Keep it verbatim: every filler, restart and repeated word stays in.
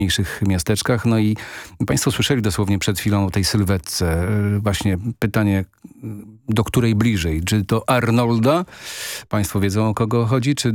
mniejszych miasteczkach. No i państwo słyszeli dosłownie przed chwilą o tej sylwetce. Właśnie pytanie, do której bliżej? Czy do Arnolda? Państwo wiedzą, o kogo chodzi? Czy